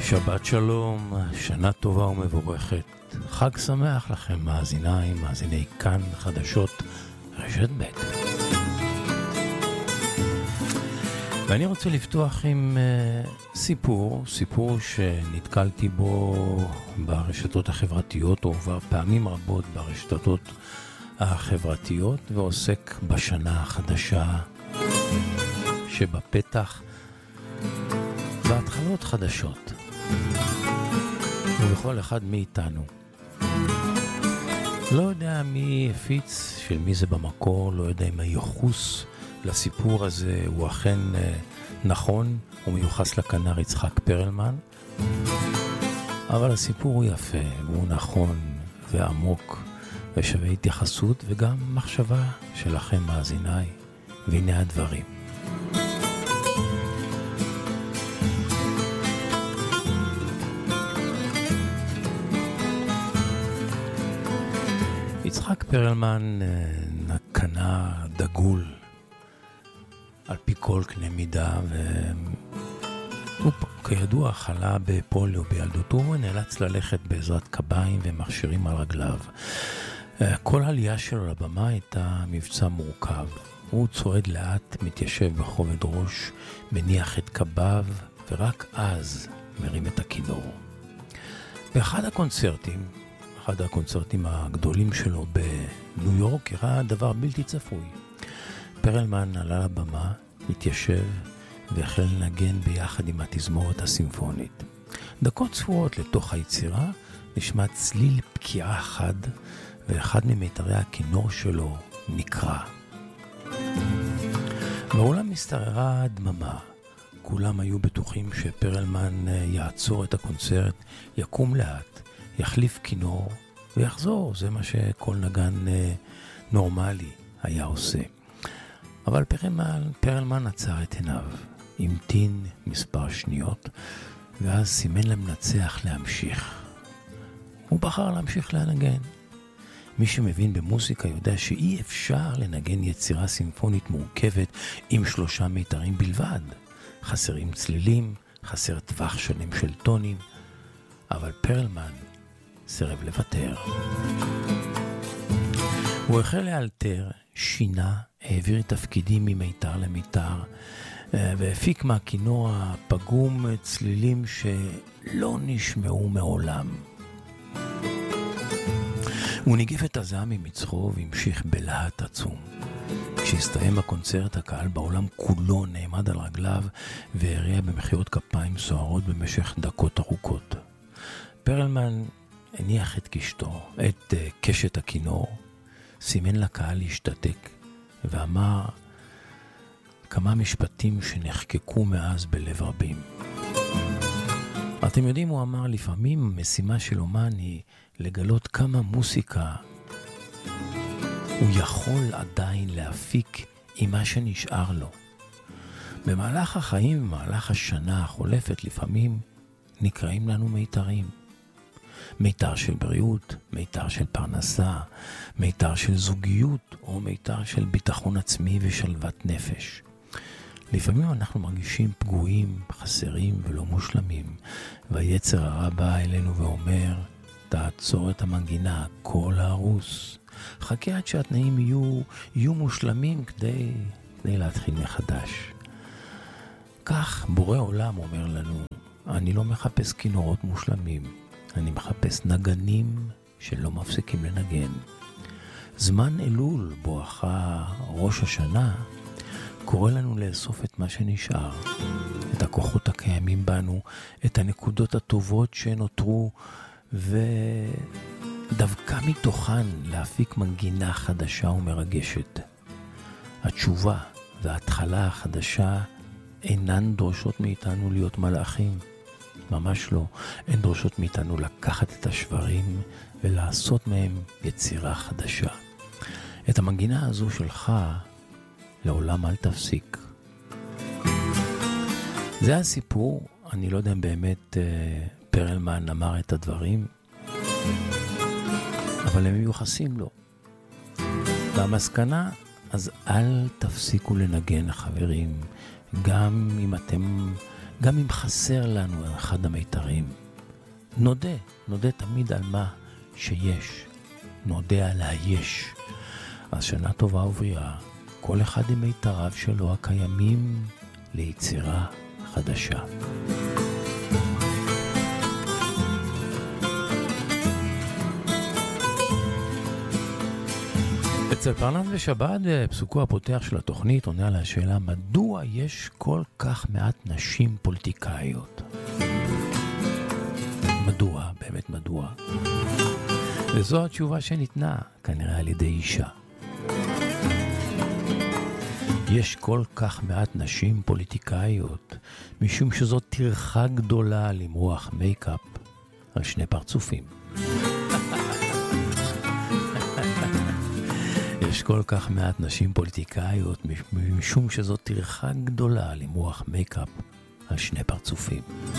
שבת שלום, שנה טובה ומבורכת. חג שמח לכם, מאזיני כאן חדשות רשת ב'. ואני רוצה לפתוח עם סיפור שנתקלתי בו ברשתות החברתיות, או כבר פעמים רבות ברשתות החברתיות, ועוסק בשנה החדשה שבפתח, והתחלות חדשות. ובכל אחד מאיתנו. לא יודע מי הפיץ, של מי זה במקור, לא יודע אם היחוס לסיפור הזה הוא אכן נכון, הוא מיוחס לכנר יצחק פרלמן, אבל הסיפור הוא יפה, הוא נכון ועמוק ושווה התייחסות וגם מחשבה שלכם מאזיניי, והנה הדברים. יצחק פרלמן קנה דגול על פי כל קנה מידה, והוא כידוע חלה בפוליו בילדותו, הוא נאלץ ללכת בעזרת קביים ומכשירים על רגליו. כל העלייה שלו לבמה הייתה מבצע מורכב. הוא צועד לאט, מתיישב בכובד ראש, מניח את קביו, ורק אז מרים את הכינור. באחד הקונצרטים הגדולים שלו בניו יורק הראה דבר בלתי צפוי. פרלמן עלה לבמה, התיישב והחל לנגן ביחד עם התזמורת הסימפונית. דקות ספורות לתוך היצירה נשמע צליל פקיעה חד, ואחד ממיתרי הכינור שלו נקרע. בעולם הסתררה דממה. כולם היו בטוחים שפרלמן יעצור את הקונצרט, יקום לאט, יחליף כינור ויחזור. זה מה שכל נגן נורמלי היה עושה. אבל פרלמן עצר את עיניו, המתין מספר שניות, ואז סימן למנצח להמשיך. הוא בחר להמשיך לנגן. מי שמבין במוזיקה יודע שאי אפשר לנגן יצירה סימפונית מורכבת עם 3 מיתרים בלבד. חסרים צלילים, חסר טווח שלם של טונים, אבל פרלמן סירב לוותר. הוא החל לאלתר, שינה, העביר תפקידים ממיתר למיתר, והפיק מהכינור הפגום צלילים שלא נשמעו מעולם. הוא ניגף את הזעם ממצחו והמשיך בלהט עצום. כשהסתיים הקונצרט, הקהל בעולם כולו נעמד על רגליו והריע במחיאות כפיים סוערות במשך דקות ארוכות. פרלמן הניח את קשתו, את קשת הכינור, סימן לקהל להשתתק ואמר כמה משפטים שנחקקו מאז בלב רבים. אתם יודעים, הוא אמר, לפעמים משימה של אומן היא לגלות כמה מוסיקה הוא יכול עדיין להפיק עם מה שנשאר לו. במהלך החיים, במהלך השנה החולפת, לפעמים נקראים לנו מיתרים. מיתר של בריאות, מיתר של פרנסה, מיתר של זוגיות, או מיתר של ביטחון עצמי ושלוות נפש. לפעמים אנחנו מרגישים פגועים, חסרים ולא מושלמים, והיצר הרע בא אלינו ואומר, תעצור את המנגינה, כל הרוס. חכה עד שהתנאים יהיו מושלמים כדי להתחיל מחדש. כך בורא עולם אומר לנו, אני לא מחפש כינורות מושלמים, אני מחפש נגנים שלא מפסיקים לנגן. זמן אלול בואכה ראש השנה קורא לנו לאסוף את מה שנשאר, את הכוחות הקיימים בנו, את הנקודות הטובות שנותרו, ודווקא מתוכן להפיק מנגינה חדשה ומרגשת. התשובה וההתחלה החדשה אינן דורשות מאיתנו להיות מלאכים. ממש לא. הן דורשות מאיתנו לקחת את השברים ולעשות מהם יצירה חדשה. את המנגינה הזו שלך לעולם אל תפסיק. זה הסיפור. אני לא יודע אם באמת פרלמן אמר את הדברים, אבל הם מיוחסים לו. והמסקנה, אז אל תפסיקו לנגן, חברים. גם אם אתם גם אם חסר לנו אחד המיתרים. נודה תמיד על מה שיש. נודה על היש. אז שנה טובה ובריאה, כל אחד עם מיתריו שלו הקיימים ליצירה חדשה. אצל פרנס ושבת, פסוקו הפותח של התוכנית, עונה על השאלה, מדוע יש כל כך מעט נשים פוליטיקאיות? מדוע? באמת מדוע? וזו התשובה שניתנה, כנראה על ידי אישה. יש כל כך מעט נשים פוליטיקאיות, משום שזאת טרחה גדולה למרוח מייקאפ על שני פרצופים. יש כל כך מעט נשים פוליטיקאיות, משום שזאת טרחה גדולה למרוח מייקאפ על שני פרצופים.